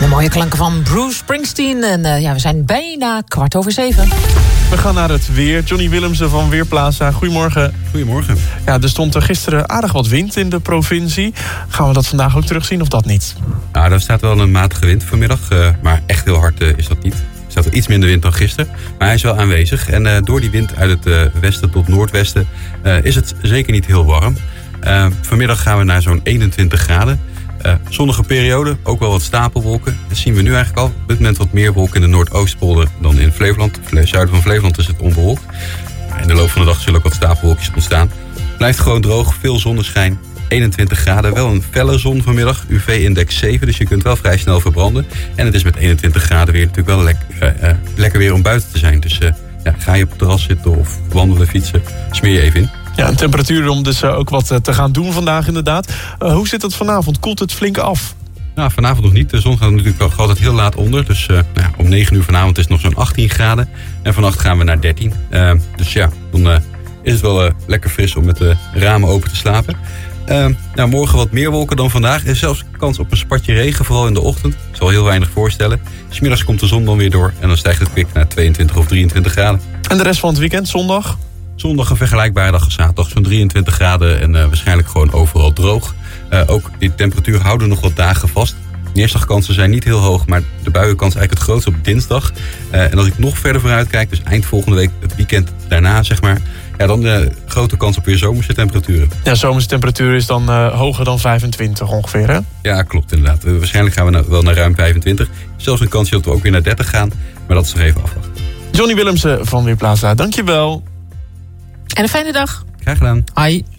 De mooie klanken van Bruce Springsteen. En we zijn bijna 6:15. We gaan naar het weer. Johnny Willemsen van Weerplaza. Goedemorgen. Goedemorgen. Ja, er stond gisteren aardig wat wind in de provincie. Gaan we dat vandaag ook terugzien of dat niet? Nou, daar staat wel een matige wind vanmiddag. Maar echt heel hard is dat niet. Er staat wel iets minder wind dan gisteren. Maar hij is wel aanwezig. En door die wind uit het westen tot noordwesten is het zeker niet heel warm. Vanmiddag gaan we naar zo'n 21 graden. Zonnige periode, ook wel wat stapelwolken. Dat zien we nu eigenlijk al. Op dit moment wat meer wolken in de Noordoostpolder dan in Flevoland. Zuiden van Flevoland is het onbewolkt. In de loop van de dag zullen ook wat stapelwolkjes ontstaan. Blijft gewoon droog, veel zonneschijn. 21 graden, wel een felle zon vanmiddag. UV-index 7, dus je kunt wel vrij snel verbranden. En het is met 21 graden weer natuurlijk wel lekker weer om buiten te zijn. Dus ga je op het terras zitten of wandelen, fietsen, smeer je even in. Ja, een temperatuur om dus ook wat te gaan doen vandaag inderdaad. Hoe zit het vanavond? Koelt het flink af? Nou, vanavond nog niet. De zon gaat natuurlijk wel altijd heel laat onder. Dus om 9 uur vanavond is het nog zo'n 18 graden. En vannacht gaan we naar 13. Dus ja, dan is het wel lekker fris om met de ramen open te slapen. Morgen wat meer wolken dan vandaag. Er is zelfs kans op een spatje regen, vooral in de ochtend. Ik zal heel weinig voorstellen. 'S Middags komt de zon dan weer door. En dan stijgt het kwik naar 22 of 23 graden. En de rest van het weekend, zondag? Zondag een vergelijkbare dag als zaterdag, zo'n 23 graden en waarschijnlijk gewoon overal droog. Ook die temperatuur houden nog wat dagen vast. Neerslagkansen zijn niet heel hoog, maar de buienkans eigenlijk het grootst op dinsdag. En als ik nog verder vooruit kijk, dus eind volgende week, het weekend daarna zeg maar, ja, dan grote kans op weer zomerse temperaturen. Ja, zomerse temperatuur is dan hoger dan 25 ongeveer, hè? Ja, klopt inderdaad. Waarschijnlijk gaan we wel naar ruim 25. Zelfs een kansje dat we ook weer naar 30 gaan, maar dat is nog even afwachten. Johnny Willemsen van Weerplaza, dankjewel. En een fijne dag. Graag gedaan. Hoi.